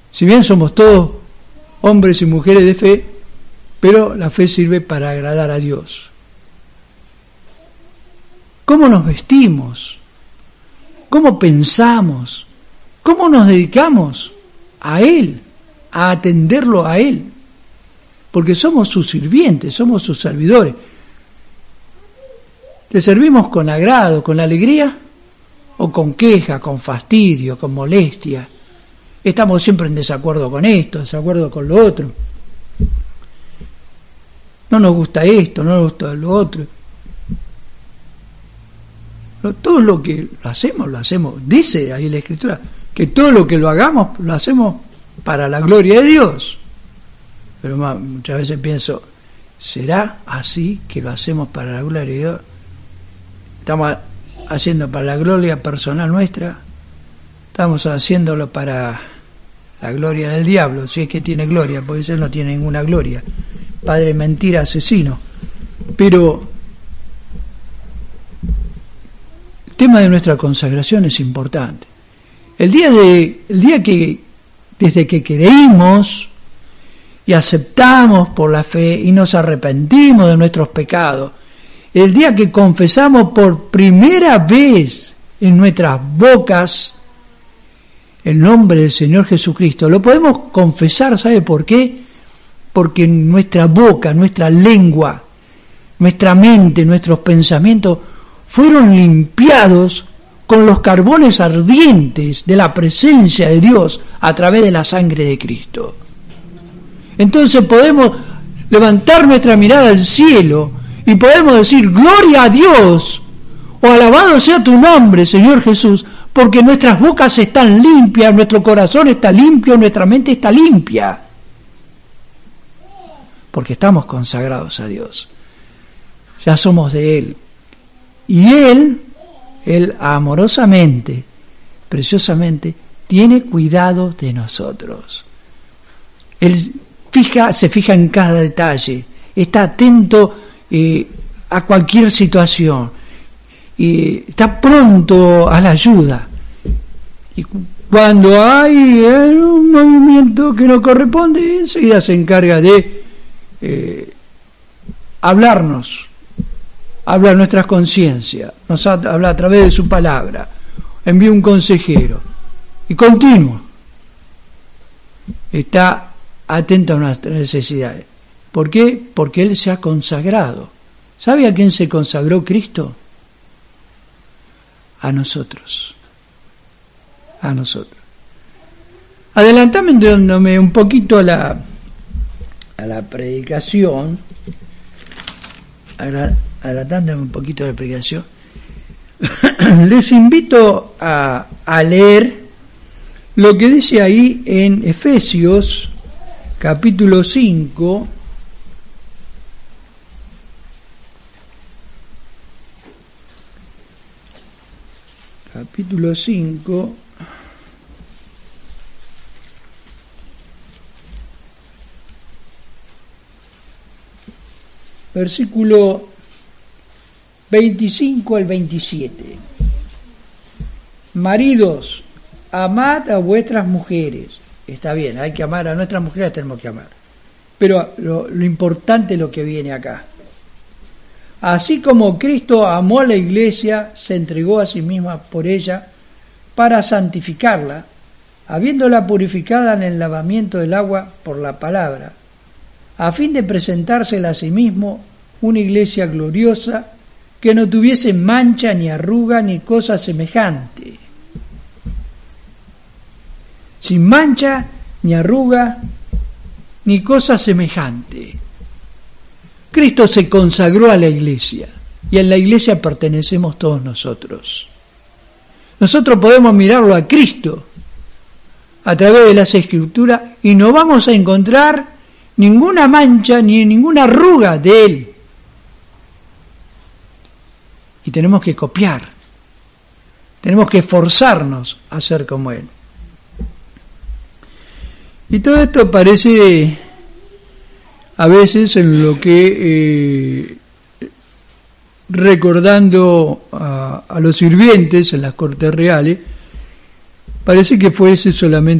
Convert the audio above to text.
Si bien somos todos hombres y mujeres de fe, pero la fe sirve para agradar a Dios. ¿Cómo nos vestimos? ¿Cómo pensamos? ¿Cómo nos dedicamos a Él, a atenderlo a Él? Porque somos sus sirvientes, somos sus servidores. ¿Le servimos con agrado, con alegría? ¿O con queja, con fastidio, con molestia? Estamos siempre en desacuerdo con esto, desacuerdo con lo otro. No nos gusta esto, no nos gusta lo otro. Todo lo que lo hacemos. Dice ahí la Escritura que todo lo que lo hagamos, lo hacemos para la gloria de Dios. Pero muchas veces pienso, ¿será así que lo hacemos para la gloria de Dios? ¿Estamos haciendo para la gloria personal nuestra? ¿Estamos haciéndolo para la gloria del diablo? Si es que tiene gloria, porque él no tiene ninguna gloria. Padre mentira, asesino. Pero el tema de nuestra consagración es importante. El día que desde que creímos y aceptamos por la fe y nos arrepentimos de nuestros pecados, el día que confesamos por primera vez en nuestras bocas el nombre del Señor Jesucristo, lo podemos confesar, ¿sabe por qué? Porque nuestra boca, nuestra lengua, nuestra mente, nuestros pensamientos fueron limpiados con los carbones ardientes de la presencia de Dios a través de la sangre de Cristo. Entonces podemos levantar nuestra mirada al cielo y podemos decir, gloria a Dios, o alabado sea tu nombre, Señor Jesús, porque nuestras bocas están limpias, nuestro corazón está limpio, nuestra mente está limpia, porque estamos consagrados a Dios. Ya somos de Él. Y Él amorosamente, preciosamente, tiene cuidado de nosotros. Él se fija en cada detalle, está atento a cualquier situación, está pronto a la ayuda. Y cuando hay un movimiento que no corresponde, enseguida se encarga de hablarnos, habla nuestras conciencias, nos habla a través de su palabra, envía un consejero y continuo. Está atento a nuestras necesidades. ¿Por qué? Porque Él se ha consagrado. ¿Sabe a quién se consagró Cristo? A nosotros. A nosotros. Adelantándome un poquito a la predicación, adelantándome un poquito a la predicación, les invito a leer lo que dice ahí en Efesios capítulo 5, versículo 25 al 27. Maridos, amad a vuestras mujeres. Está bien, hay que amar a nuestras mujeres, tenemos que amar. Pero lo importante es lo que viene acá. Así como Cristo amó a la iglesia, se entregó a sí misma por ella para santificarla, habiéndola purificada en el lavamiento del agua por la palabra, a fin de presentársela a sí mismo una iglesia gloriosa, que no tuviese mancha ni arruga ni cosa semejante. Sin mancha ni arruga ni cosa semejante. Cristo se consagró a la iglesia y a la iglesia pertenecemos todos nosotros. Nosotros podemos mirarlo a Cristo a través de las Escrituras y no vamos a encontrar ninguna mancha ni ninguna arruga de Él. Y tenemos que copiar, tenemos que esforzarnos a ser como Él. Y todo esto parece a veces en lo que, recordando a los sirvientes en las cortes reales, parece que fuese solamente